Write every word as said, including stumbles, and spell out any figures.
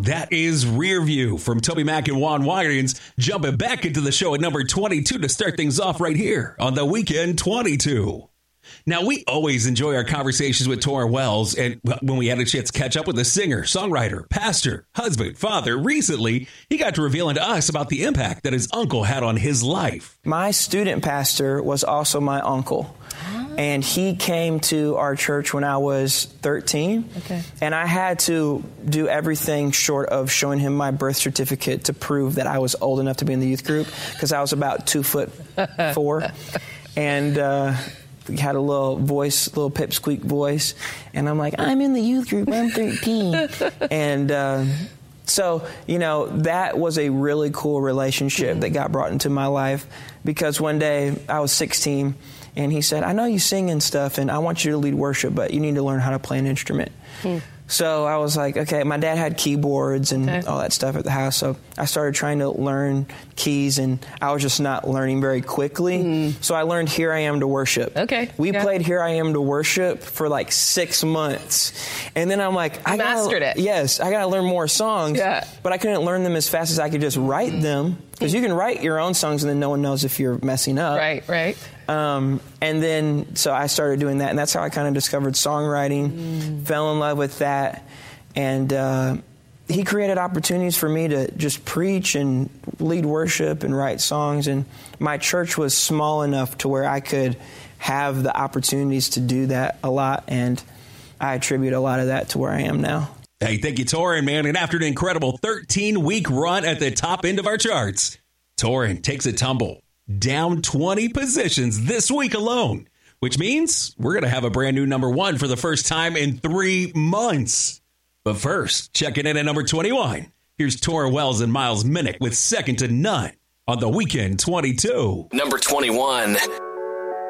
That is Rear View from Toby Mac and Juan Wyans, jumping back into the show at number twenty-two to start things off right here on The Weekend twenty-two. Now, we always enjoy our conversations with Tauren Wells, and when we had a chance to catch up with the singer, songwriter, pastor, husband, father, recently, he got to revealing to us about the impact that his uncle had on his life. My student pastor was also my uncle, and he came to our church when I was thirteen, okay. and I had to do everything short of showing him my birth certificate to prove that I was old enough to be in the youth group, because I was about two foot four, and uh, had a little voice, little pipsqueak voice, and I'm like, I'm in the youth group, I'm thirteen. and uh, so, you know, that was a really cool relationship mm-hmm. that got brought into my life, because one day I was sixteen, and he said, I know you sing and stuff, and I want you to lead worship, but you need to learn how to play an instrument. Mm. So I was like, okay, my dad had keyboards and okay. all that stuff at the house, so I started trying to learn keys, and I was just not learning very quickly. Mm. So I learned Here I Am to Worship. Okay. We yeah. played Here I Am to Worship for like six months. And then I'm like, you I gotta, mastered it. Yes, I got to learn more songs, yeah. but I couldn't learn them as fast as I could just write them, because you can write your own songs and then no one knows if you're messing up. Right, right. Um, and then, so I started doing that, and that's how I kind of discovered songwriting, mm. fell in love with that. And uh, he created opportunities for me to just preach and lead worship and write songs. And my church was small enough to where I could have the opportunities to do that a lot. And I attribute a lot of that to where I am now. Hey, thank you, Tauren, man. And after an incredible thirteen-week run at the top end of our charts, Tauren takes a tumble down twenty positions this week alone, which means we're going to have a brand new number one for the first time in three months. But first, checking in at number twenty-one, here's Tauren Wells and Miles Minnick with Second to None on The Weekend twenty-two. Number twenty-one.